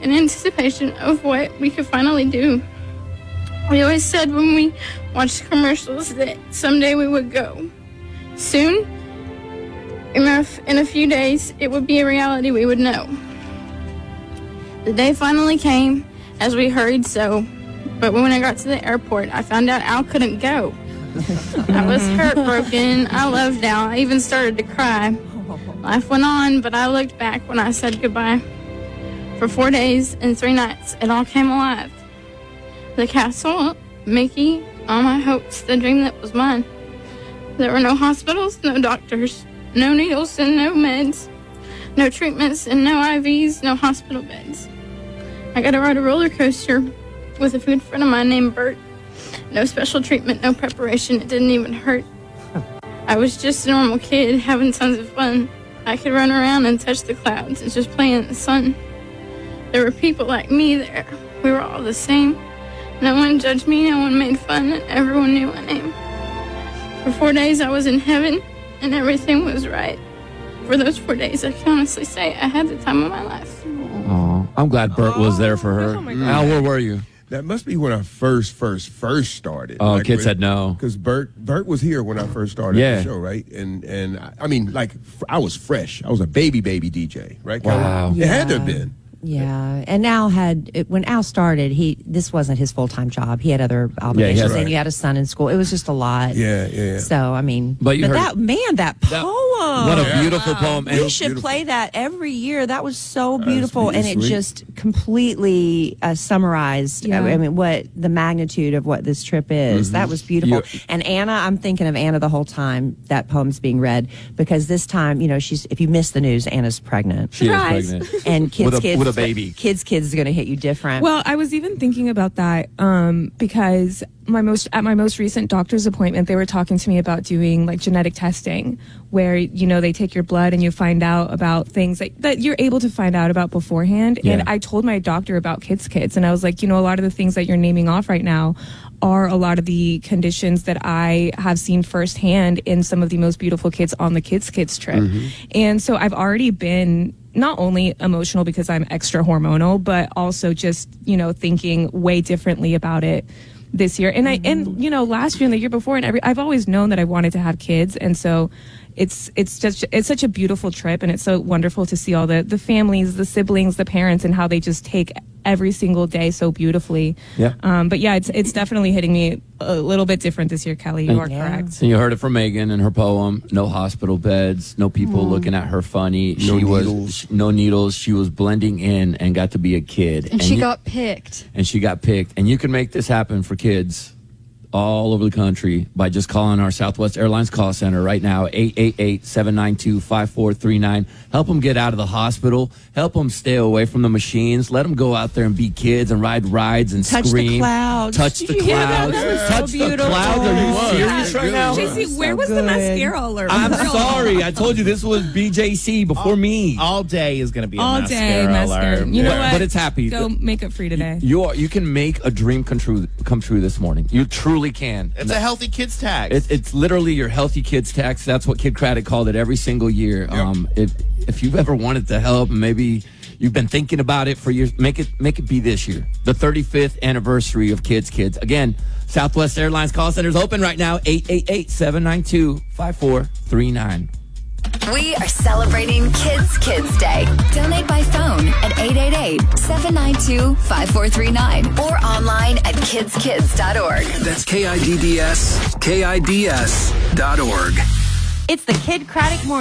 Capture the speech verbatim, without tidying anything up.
in anticipation of what we could finally do. We always said when we watched commercials that someday we would go. Soon, in a, in a few days, it would be a reality we would know. The day finally came as we hurried so, but when I got to the airport, I found out Al couldn't go. I was heartbroken. I loved Al. I even started to cry. Life went on, but I looked back when I said goodbye. For four days and three nights, it all came alive. The castle, Mickey, all my hopes, the dream that was mine. There were no hospitals, no doctors, no needles and no meds, no treatments and no I Vs, no hospital beds. I got to ride a roller coaster with a good friend of mine named Bert. No special treatment, no preparation, it didn't even hurt. I was just a normal kid having tons of fun. I could run around and touch the clouds and just play in the sun. There were people like me there. We were all the same. No one judged me, no one made fun, and everyone knew my name. For four days I was in heaven, and everything was right. For those four days, I can honestly say I had the time of my life. Oh, I'm glad Bert was there for her. Oh my God. Al, where were you? That must be when I first, first, first started. Oh, like, kid said no. Because Bert, Bert was here when I first started Yeah. the show, right? And and I- I mean, like, f- I was fresh. I was a baby, baby D J, right? Kelly? Wow. It had to have Yeah. been. Yeah, and Al had it- when Al started, he this wasn't his full time job. He had other obligations, right. and you had a son in school. It was just a lot. Yeah, yeah, yeah. So I mean, But you heard- that man, that poem. What a beautiful poem. We And should beautiful. play that every year. That was so beautiful, pretty and it sweet. just completely uh, summarized. Yeah. I mean, what the magnitude of what this trip is. That was beautiful. You- and Anna, I'm thinking of Anna the whole time that poem's being read, because this time, you know, she's. If you miss the news, Anna's pregnant. she is Surprise. pregnant. And kids, With a- kids, with a baby. Kids, kids is going to hit you different. Well, I was even thinking about that um, because my most at my most recent doctor's appointment, they were talking to me about doing like genetic testing, where you know they take your blood and you find out about things that, that you're able to find out about beforehand. Yeah. And I told my doctor about kids, kids, and I was like, you know, a lot of the things that you're naming off right now are a lot of the conditions that I have seen firsthand in some of the most beautiful kids on the Kids Kids trip. And so I've already been not only emotional because I'm extra hormonal, but also just, you know, thinking way differently about it this year. And I, and, you know, last year and the year before and every, I've always known that I wanted to have kids. And so it's, it's just, it's such a beautiful trip, and it's so wonderful to see all the, the families, the siblings, the parents, and how they just take every single day so beautifully. Yeah. Um, but yeah, it's, it's definitely hitting me a little bit different this year, Kelly. You are Yeah. correct. And you heard it from Megan in her poem. No hospital beds, no people looking at her funny. No she was needles. no needles. She was blending in and got to be a kid. And she you- got picked. and she got picked. And you can make this happen for kids all over the country by just calling our Southwest Airlines call center right now, eight eight eight, seven nine two, five four three nine. Help them get out of the hospital. Help them stay away from the machines. Let them go out there and be kids and ride rides and Touch the scream. clouds. Touch the Yeah, that- clouds. that was so Touch the beautiful. clouds. Are you Yeah. serious Yeah. right now? Good. J C, where So was the good. mascara alert? I'm sorry. I told you this was B J C before me. All day is going to be a All mascara day mascara. alert. You know But- what? but it's happy. Go makeup free today. You are, you can make a dream come true come true this morning. You truly can. It's a healthy kids tax. It, it's literally your healthy kids tax. That's what Kid Craddock called it every single year. Um, if if you've ever wanted to help, and maybe you've been thinking about it for years, make it make it be this year, the thirty-fifth anniversary of Kids Kids. Again, Southwest Airlines call center's open right now, eight eight eight, seven nine two, five four three nine. We are celebrating Kids Kids Day. Donate by phone at eight eight eight, seven nine two, five four three nine or online at kids kids dot org. That's K I D D S, K I D S dot org. It's the Kid Craddock Morning.